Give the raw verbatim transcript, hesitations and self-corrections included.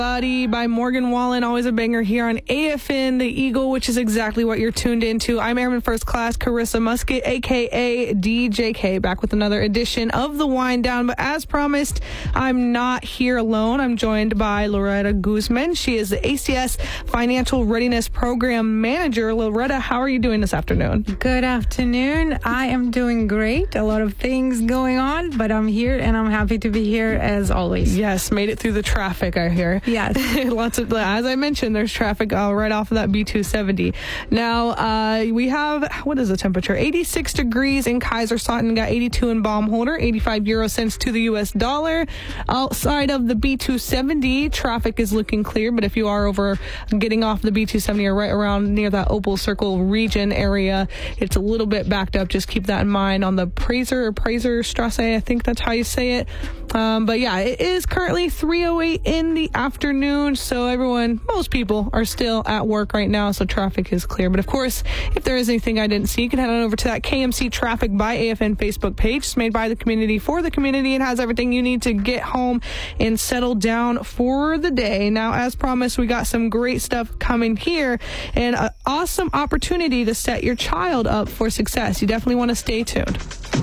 Body by Morgan Wallen, always a banger here on A F N, The Eagle, which is exactly what you're tuned into. I'm Airman First Class Carissa Musket, a k a. D J K, back with another edition of The Wind Down. But as promised, I'm not here alone. I'm joined by Loretta Guzman. She is the A C S Financial Readiness Program Manager. Loretta, how are you doing this afternoon? Good afternoon. I am doing great. A lot of things going on, but I'm here and I'm happy to be here as always. Yes, made it through the traffic, I hear. Yes. Lots of, as I mentioned, there's traffic uh, right off of that B two seventy. Now, uh, we have, what is the temperature? eighty-six degrees in Kaiserslautern, got eighty-two in Baumholder, eighty-five euro cents to the U S dollar. Outside of the B two seventy, traffic is looking clear, but if you are over getting off the B two seventy or right around near that Opal Circle region area, it's a little bit backed up. Just keep that in mind on the Praiser or Praiser Strasse, I think that's how you say it. Um, but yeah, it is currently three oh eight in the afternoon, so everyone, most people are still at work right now, so traffic is clear. But of course, if there is anything I didn't see, you can head on over to that K M C Traffic by A F N Facebook page. It's made by the community for the community and has everything you need to get home and settle down for the day. Now, as promised, we got some great stuff coming here and an awesome opportunity to set your child up for success. You definitely want to stay tuned.